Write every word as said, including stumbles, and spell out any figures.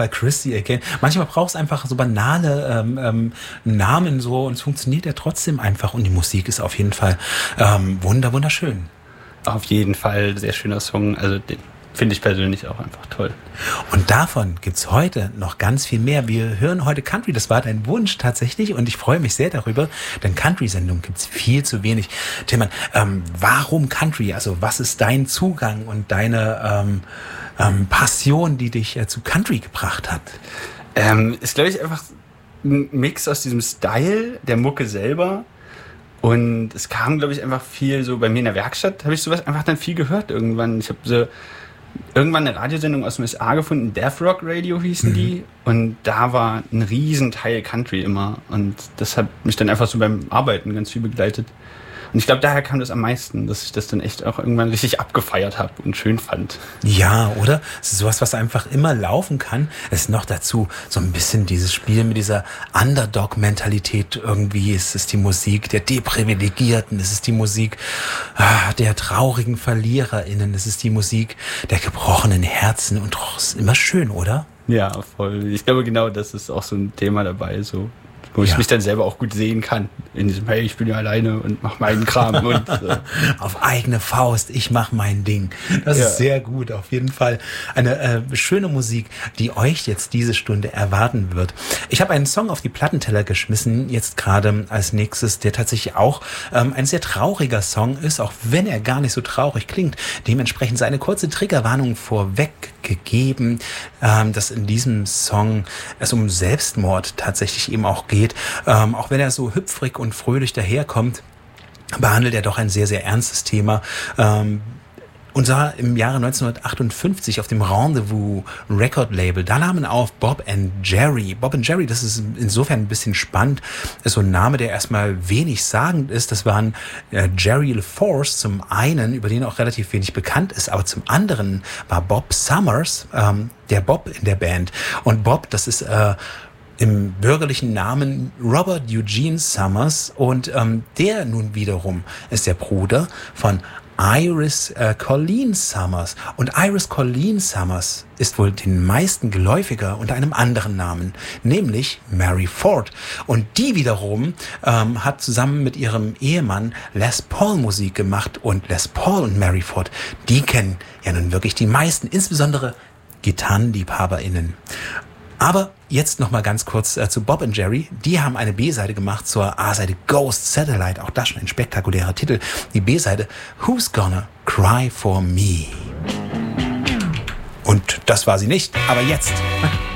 Bei Christy Again. Manchmal braucht es einfach so banale ähm, ähm, Namen so und es funktioniert ja trotzdem einfach und die Musik ist auf jeden Fall ähm, wunder, wunderschön. Auf jeden Fall sehr schöner Song, also den finde ich persönlich auch einfach toll. Und davon gibt's heute noch ganz viel mehr. Wir hören heute Country, das war dein Wunsch tatsächlich und ich freue mich sehr darüber, denn Country-Sendungen gibt's viel zu wenig. Tillmann, ähm, warum Country? Also was ist dein Zugang und deine ähm, ähm, Passion, die dich äh, zu Country gebracht hat? Ähm, ist, glaube ich, einfach ein Mix aus diesem Style, der Mucke selber. Und es kam, glaube ich, einfach viel so bei mir in der Werkstatt, habe ich sowas einfach dann viel gehört irgendwann. Ich habe so irgendwann eine Radiosendung aus den U S A gefunden, Death Rock Radio hießen mhm. die. Und da war ein Riesenteil Country immer. Und das hat mich dann einfach so beim Arbeiten ganz viel begleitet. Und ich glaube, daher kam das am meisten, dass ich das dann echt auch irgendwann richtig abgefeiert habe und schön fand. Ja, oder? Es ist sowas, was einfach immer laufen kann. Es ist noch dazu so ein bisschen dieses Spiel mit dieser Underdog-Mentalität irgendwie. Es ist die Musik der Deprivilegierten. Es ist die Musik ah, der traurigen VerliererInnen. Es ist die Musik der gebrochenen Herzen. Und doch, es ist immer schön, oder? Ja, voll. Ich glaube, genau das ist auch so ein Thema dabei, so. Wo ich ja. mich dann selber auch gut sehen kann. In diesem, hey, ich bin ja alleine und mach meinen Kram. und äh. Auf eigene Faust, ich mach mein Ding. Das ja. ist sehr gut, auf jeden Fall. Eine äh, schöne Musik, die euch jetzt diese Stunde erwarten wird. Ich habe einen Song auf die Plattenteller geschmissen, jetzt gerade als nächstes, der tatsächlich auch ähm, ein sehr trauriger Song ist, auch wenn er gar nicht so traurig klingt. Dementsprechend so eine kurze Triggerwarnung vorweg gegeben, ähm, dass in diesem Song es um Selbstmord tatsächlich eben auch geht. Ähm, auch wenn er so hüpfrig und fröhlich daherkommt, behandelt er doch ein sehr, sehr ernstes Thema. Ähm, und zwar im Jahre neunzehnhundertachtundfünfzig auf dem Rendezvous Record Label. Da nahmen auf Bob and Jerry. Bob and Jerry, das ist insofern ein bisschen spannend, ist so ein Name, der erstmal wenig sagend ist. Das waren äh, Jerry LaForce zum einen, über den auch relativ wenig bekannt ist, aber zum anderen war Bob Summers, ähm, der Bob in der Band. Und Bob, das ist äh, im bürgerlichen Namen Robert Eugene Summers und ähm, der nun wiederum ist der Bruder von Iris äh, Colleen Summers. Und Iris Colleen Summers ist wohl den meisten geläufiger unter einem anderen Namen, nämlich Mary Ford. Und die wiederum ähm, hat zusammen mit ihrem Ehemann Les Paul Musik gemacht. Und Les Paul und Mary Ford, die kennen ja nun wirklich die meisten, insbesondere GitarrenliebhaberInnen. Aber jetzt noch mal ganz kurz äh, zu Bob and Jerry. Die haben eine B-Seite gemacht zur A-Seite Ghost Satellite. Auch das schon ein spektakulärer Titel. Die B-Seite Who's Gonna Cry For Me? Und das war sie nicht, aber jetzt.